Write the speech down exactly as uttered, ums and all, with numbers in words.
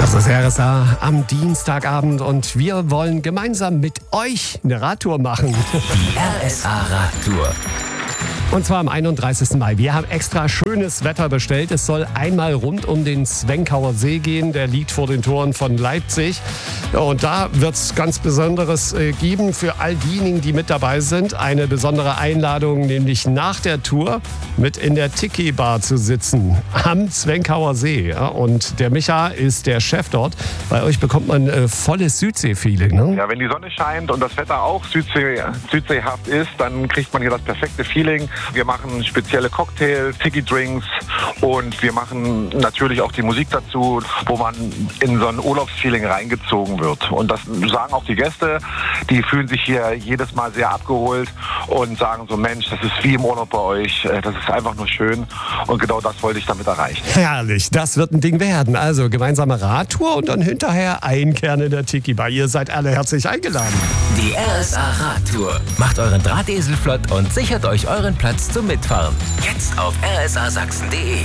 Das ist R S A am Dienstagabend und wir wollen gemeinsam mit euch eine Radtour machen. Die R S A Radtour. Und zwar am einunddreißigsten Mai. Wir haben extra schönes Wetter bestellt. Es soll einmal rund um den Zwenkauer See gehen. Der liegt vor den Toren von Leipzig. Und da wird es ganz Besonderes äh, geben für all diejenigen, die mit dabei sind. Eine besondere Einladung, nämlich nach der Tour mit in der Tiki-Bar zu sitzen am Zwenkauer See. Ja? Und der Micha ist der Chef dort. Bei euch bekommt man äh, volles Südsee-Feeling. Ne? Ja, wenn die Sonne scheint und das Wetter auch Südsee, südseehaft ist, dann kriegt man hier das perfekte Feeling. Wir machen spezielle Cocktails, Tiki-Drinks und wir machen natürlich auch die Musik dazu, wo man in so ein Urlaubsfeeling reingezogen wird. Und das sagen auch die Gäste, die fühlen sich hier jedes Mal sehr abgeholt und sagen so, Mensch, das ist wie im Urlaub bei euch, das ist einfach nur schön und genau das wollte ich damit erreichen. Herrlich, das wird ein Ding werden. Also gemeinsame Radtour und dann hinterher Einkehren in der Tiki-Bar. Ihr seid alle herzlich eingeladen. Die R S A Radtour. Macht euren Drahtesel flott und sichert euch euren Platz zum Mitfahren. Jetzt auf r s a sachsen punkt de.